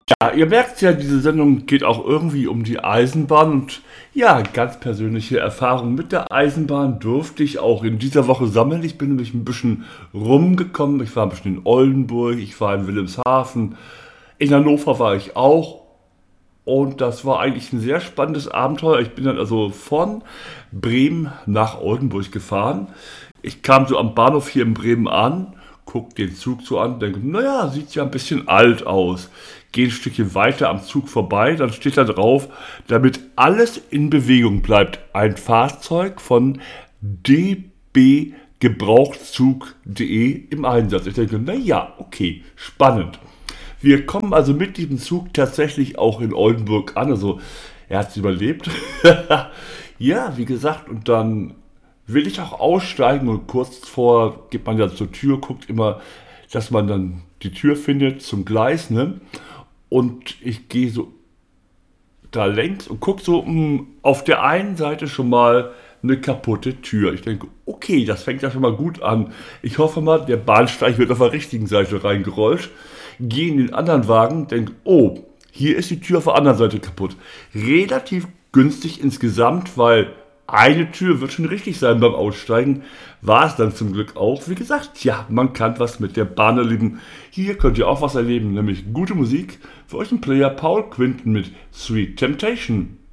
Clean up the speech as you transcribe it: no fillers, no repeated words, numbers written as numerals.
Ja, ihr merkt ja, diese Sendung geht auch irgendwie um die Eisenbahn und ja, ganz persönliche Erfahrungen mit der Eisenbahn durfte ich auch in dieser Woche sammeln. Ich bin nämlich ein bisschen rumgekommen. Ich war ein bisschen in Oldenburg, ich war in Wilhelmshaven, in Hannover war ich auch und das war eigentlich ein sehr spannendes Abenteuer. Ich bin dann also von Bremen nach Oldenburg gefahren. Ich kam so am Bahnhof hier in Bremen an, guck den Zug so an, denke, naja, sieht ja ein bisschen alt aus. Gehe ein Stückchen weiter am Zug vorbei, dann steht da drauf, damit alles in Bewegung bleibt, ein Fahrzeug von dbgebrauchtzug.de im Einsatz. Ich denke, naja, okay, spannend. Wir kommen also mit diesem Zug tatsächlich auch in Oldenburg an. Also er hat es überlebt. Ja, wie gesagt, und dann will ich auch aussteigen und kurz vor geht man ja zur Tür, guckt immer, dass man dann die Tür findet zum Gleis, ne? Und ich gehe so da längs und gucke so auf der einen Seite schon mal eine kaputte Tür. Ich denke, okay, das fängt ja schon mal gut an. Ich hoffe mal, der Bahnsteig wird auf der richtigen Seite reingerollt. Gehe in den anderen Wagen, denke, oh, hier ist die Tür auf der anderen Seite kaputt. Relativ günstig insgesamt, weil eine Tür wird schon richtig sein beim Aussteigen. War es dann zum Glück auch. Wie gesagt, ja, man kann was mit der Bahn erleben. Hier könnt ihr auch was erleben, nämlich gute Musik. Für euch ein Player Paul Quinton mit Sweet Temptation.